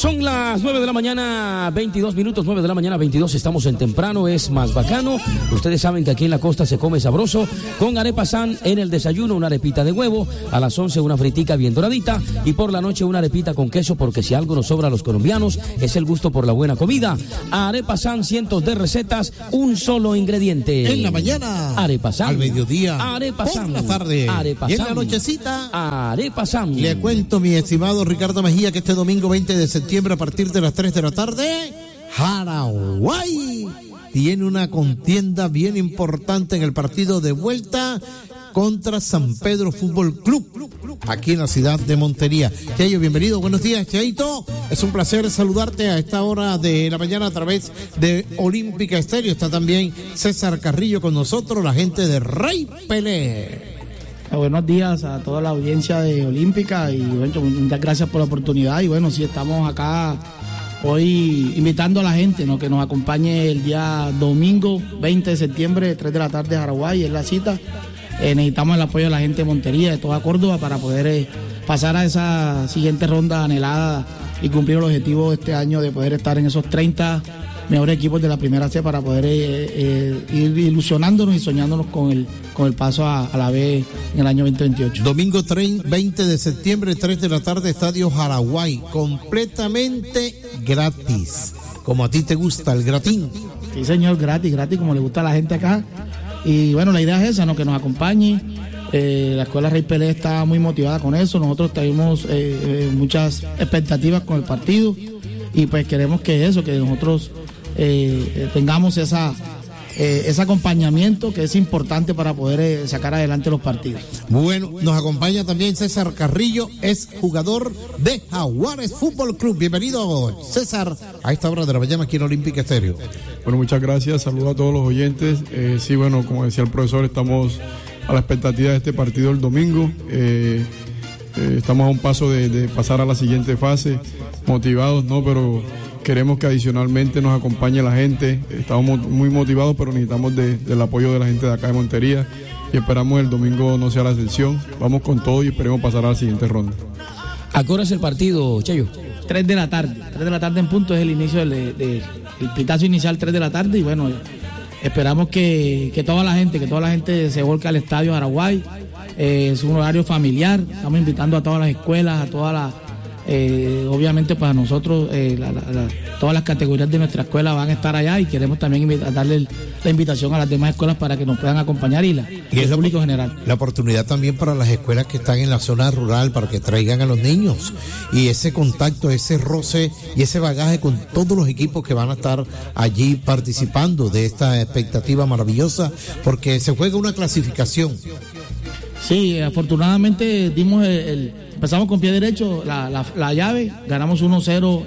Son las 9 de la mañana, 22 minutos, 9 de la mañana, 22, estamos en temprano, es más bacano. Ustedes saben que aquí en la costa se come sabroso, con Arepa San en el desayuno, una arepita de huevo, a las 11 una fritica bien doradita, y por la noche una arepita con queso, porque si algo nos sobra a los colombianos, es el gusto por la buena comida. Arepa San, cientos de recetas, un solo ingrediente. En la mañana, Arepa San. Al mediodía, Arepa por San. la tarde, Arepa y en San. la nochecita, Arepa San. Le cuento, mi estimado Ricardo Mejía, que este domingo 20 de septiembre, a partir de las 3 de la tarde, Jaraguay tiene una contienda bien importante en el partido de vuelta contra San Pedro Fútbol Club, aquí en la ciudad de Montería. Cheyo, bienvenido, buenos días, Cheito. Es un placer saludarte a esta hora de la mañana a través de Olímpica Estéreo. Está también César Carrillo con nosotros, la gente de Rey Pelé. Buenos días a toda la audiencia de Olímpica y bueno, muchas gracias por la oportunidad. Y bueno, sí, estamos acá hoy invitando a la gente, ¿no?, que nos acompañe el día domingo 20 de septiembre, 3 de la tarde, Jaraguay, es la cita. Necesitamos el apoyo de la gente de Montería, de toda Córdoba, para poder pasar a esa siguiente ronda anhelada y cumplir el objetivo de este año de poder estar en esos 30 mejores equipos de la primera C, para poder ir ilusionándonos y soñándonos con el paso a la B en el año 2028. Domingo 20 de septiembre, 3 de la tarde, Estadio Jaraguay, completamente gratis, como a ti te gusta el gratín. Sí, señor, gratis, como le gusta a la gente acá. Y bueno, la idea es esa, ¿no?, que nos acompañe. La Escuela Rey Pelé está muy motivada con eso. Nosotros tenemos muchas expectativas con el partido y pues queremos que nosotros tengamos ese acompañamiento que es importante para poder sacar adelante los partidos. Bueno, nos acompaña también César Carrillo, es jugador de Jaguares Fútbol Club. Bienvenido, César, a esta hora de la mañana aquí en Olímpica Estéreo. Bueno, muchas gracias, saludos a todos los oyentes. Sí, bueno, como decía el profesor, estamos a la expectativa de este partido el domingo. Estamos a un paso de pasar a la siguiente fase, motivados, ¿no? Pero queremos que adicionalmente nos acompañe la gente. Estamos muy motivados, pero necesitamos del apoyo de la gente de acá de Montería y esperamos el domingo no sea la excepción. Vamos con todo y esperemos pasar a la siguiente ronda. ¿A qué hora es el partido, Cheyo? 3 de la tarde en punto es el inicio el pitazo inicial, 3 de la tarde, y bueno, esperamos que toda la gente se volque al estadio Jaraguay. Es un horario familiar, estamos invitando a todas las escuelas, a todas las obviamente para nosotros todas las categorías de nuestra escuela van a estar allá, y queremos también darle la invitación a las demás escuelas para que nos puedan acompañar y el público general. La oportunidad también para las escuelas que están en la zona rural, para que traigan a los niños y ese contacto, ese roce y ese bagaje con todos los equipos que van a estar allí participando de esta expectativa maravillosa, porque se juega una clasificación. Sí, afortunadamente empezamos con pie derecho la llave, ganamos 1-0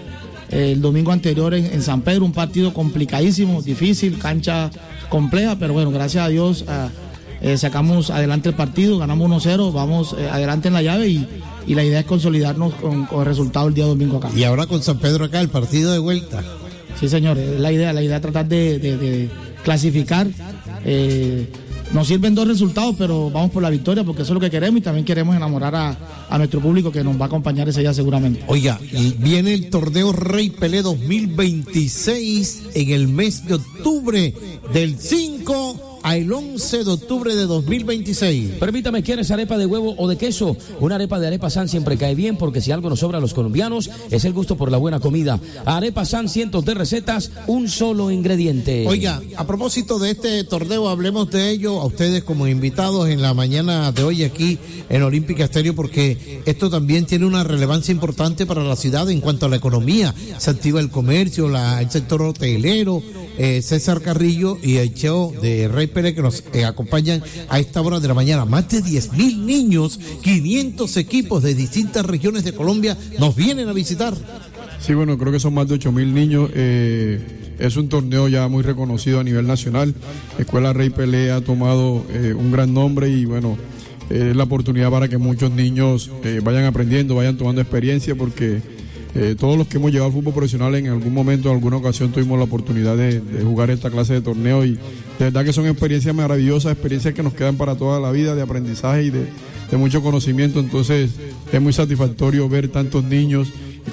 el domingo anterior en San Pedro, un partido complicadísimo, difícil, cancha compleja, pero bueno, gracias a Dios sacamos adelante el partido, ganamos 1-0, vamos adelante en la llave y la idea es consolidarnos con el resultado el día domingo acá. Y ahora con San Pedro acá, el partido de vuelta. Sí, señor, es la idea es tratar de clasificar. Nos sirven 2 resultados, pero vamos por la victoria, porque eso es lo que queremos, y también queremos enamorar a nuestro público que nos va a acompañar ese día seguramente. Oiga, y viene el torneo Rey Pelé 2026 en el mes de octubre, del 5 al 11 de octubre de 2026. Permítame, ¿quieres arepa de huevo o de queso? Una arepa de Arepa San siempre cae bien, porque si algo nos sobra a los colombianos, es el gusto por la buena comida. Arepa San, cientos de recetas, un solo ingrediente. Oiga, a propósito de este torneo, hablemos de ello a ustedes como invitados en la mañana de hoy aquí en Olímpica Estéreo, porque esto también tiene una relevancia importante para la ciudad en cuanto a la economía. Se activa el comercio, el sector hotelero. César Carrillo y el Cheo de Rey Pelé, que nos acompañan a esta hora de la mañana. Más de 10,000 niños, 500 equipos de distintas regiones de Colombia nos vienen a visitar. Sí, bueno, creo que son más de 8,000 niños. Es un torneo ya muy reconocido a nivel nacional. Escuela Rey Pelé ha tomado un gran nombre y bueno, es la oportunidad para que muchos niños vayan aprendiendo, vayan tomando experiencia, porque todos los que hemos llegado al fútbol profesional en algún momento, en alguna ocasión tuvimos la oportunidad de jugar esta clase de torneo, y de verdad que son experiencias maravillosas, experiencias que nos quedan para toda la vida, de aprendizaje y de mucho conocimiento. Entonces es muy satisfactorio ver tantos niños y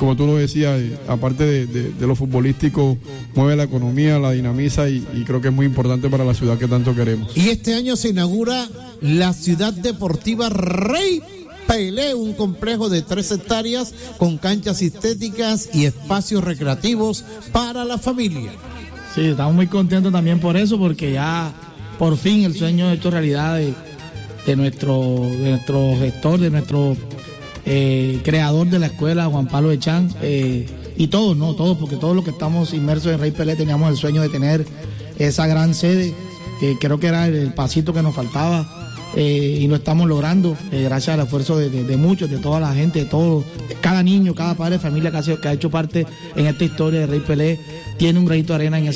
como tú lo decías, aparte de lo futbolístico, mueve la economía, la dinamiza y creo que es muy importante para la ciudad que tanto queremos. Y este año se inaugura la Ciudad Deportiva Rey Pelé, un complejo de 3 hectáreas con canchas sintéticas y espacios recreativos para la familia. Sí, estamos muy contentos también por eso, porque ya por fin el sueño hecho realidad de nuestro gestor, de nuestro creador de la escuela, Juan Pablo Echán, y todos, ¿no? Todos, porque todos los que estamos inmersos en Rey Pelé teníamos el sueño de tener esa gran sede, que creo que era el pasito que nos faltaba, y lo estamos logrando, gracias al esfuerzo de muchos, de toda la gente, de todos, cada niño, cada padre de familia que ha hecho parte en esta historia de Rey Pelé, tiene un granito de arena en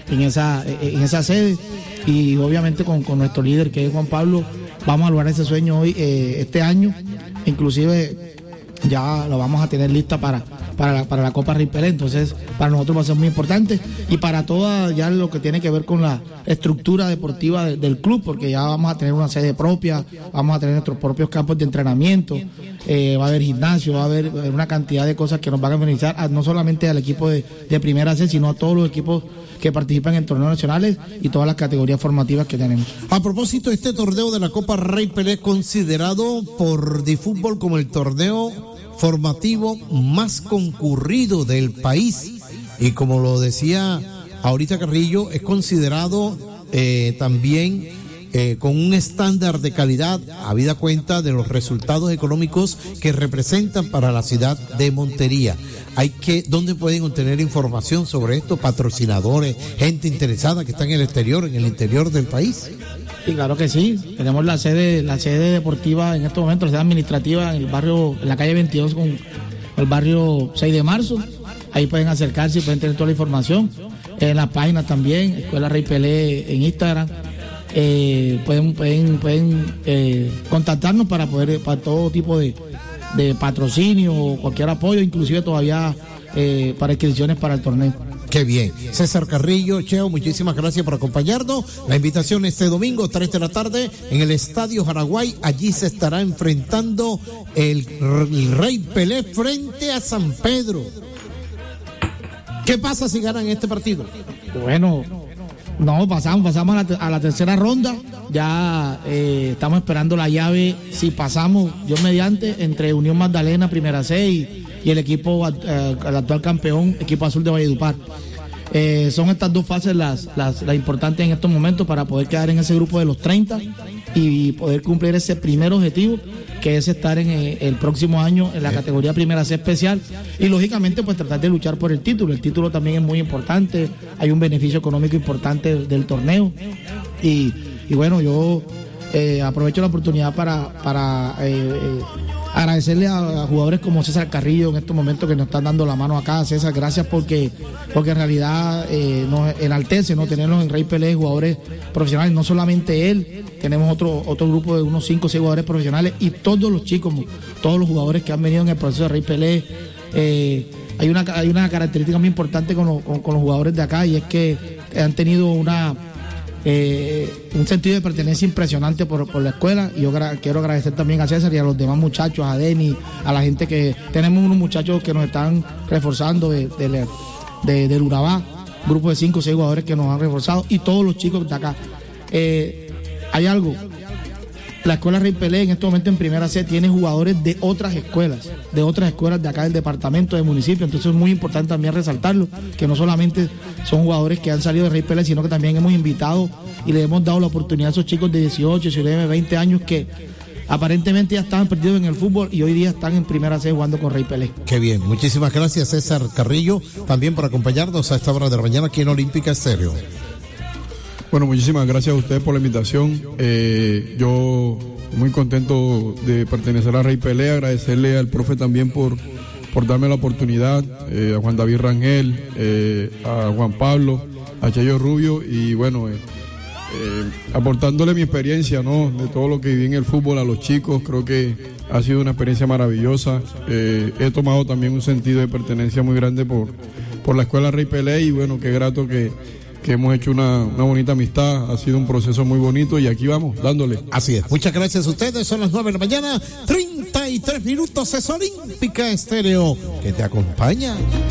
esa sede, y obviamente con nuestro líder, que es Juan Pablo, vamos a lograr ese sueño hoy, este año, inclusive ya lo vamos a tener lista para la Copa Rey Pelé. Entonces para nosotros va a ser muy importante, y para toda ya lo que tiene que ver con la estructura deportiva del club, porque ya vamos a tener una sede propia, vamos a tener nuestros propios campos de entrenamiento, va a haber gimnasio, va a haber una cantidad de cosas que nos van a beneficiar no solamente al equipo de primera C, sino a todos los equipos que participan en torneos nacionales y todas las categorías formativas que tenemos. A propósito, este torneo de la Copa Rey Pelé es considerado por DiFútbol como el torneo formativo más concurrido del país, y como lo decía ahorita Carrillo, es considerado también con un estándar de calidad, habida cuenta de los resultados económicos que representan para la ciudad de Montería. ¿Dónde pueden obtener información sobre esto? Patrocinadores, gente interesada que está en el interior del país. Sí, claro que sí. Tenemos la sede deportiva en estos momentos, la sede administrativa en la calle 22 con el barrio 6 de marzo. Ahí pueden acercarse y pueden tener toda la información. En la página también, Escuela Rey Pelé en Instagram. Pueden contactarnos para todo tipo de patrocinio o cualquier apoyo, inclusive todavía para inscripciones para el torneo. Qué bien. César Carrillo, Cheo, muchísimas gracias por acompañarnos. La invitación este domingo, 3 de la tarde, en el Estadio Jaraguay. Allí se estará enfrentando el Rey Pelé frente a San Pedro. ¿Qué pasa si ganan este partido? Bueno, no, pasamos a la tercera ronda. Ya estamos esperando la llave. Si pasamos, Dios mediante, entre Unión Magdalena, Primera C, y el equipo, el actual campeón, Equipo Azul de Valledupar. Son estas dos fases las importantes en estos momentos para poder quedar en ese grupo de los 30 y poder cumplir ese primer objetivo, que es estar en el próximo año en la categoría Primera C especial, y lógicamente pues tratar de luchar por el título. El título también es muy importante, hay un beneficio económico importante del torneo, y bueno, yo aprovecho la oportunidad para agradecerle a jugadores como César Carrillo en estos momentos que nos están dando la mano acá. César, gracias porque en realidad nos enaltece, ¿no?, tenerlos en Rey Pelé, jugadores profesionales, no solamente él, tenemos otro grupo de unos 5 o 6 jugadores profesionales, y todos los chicos, todos los jugadores que han venido en el proceso de Rey Pelé. Hay una característica muy importante con los jugadores de acá, y es que han tenido un sentido de pertenencia impresionante por la escuela, y yo quiero agradecer también a César y a los demás muchachos, a Denny, a la gente que tenemos, unos muchachos que nos están reforzando del Urabá, grupo de 5 o 6 jugadores que nos han reforzado, y todos los chicos de acá. Hay algo, la escuela Rey Pelé en este momento en Primera C tiene jugadores de otras escuelas de acá del departamento, del municipio. Entonces es muy importante también resaltarlo, que no solamente son jugadores que han salido de Rey Pelé, sino que también hemos invitado y le hemos dado la oportunidad a esos chicos de 18, 19, 20 años que aparentemente ya estaban perdidos en el fútbol y hoy día están en Primera C jugando con Rey Pelé. Qué bien, muchísimas gracias César Carrillo también por acompañarnos a esta hora de la mañana aquí en Olímpica Estéreo. Bueno, muchísimas gracias a ustedes por la invitación. Yo muy contento de pertenecer a Rey Pelé, agradecerle al profe también por darme la oportunidad, a Juan David Rangel, a Juan Pablo, a Cheyo Rubio, y bueno, aportándole mi experiencia, ¿no?, de todo lo que viví en el fútbol a los chicos. Creo que ha sido una experiencia maravillosa. He tomado también un sentido de pertenencia muy grande por la escuela Rey Pelé, y bueno, qué grato que que hemos hecho una bonita amistad, ha sido un proceso muy bonito y aquí vamos, dándole. Así es, muchas gracias a ustedes, son las 9 de la mañana, 33 minutos, es Olímpica Estéreo, que te acompaña.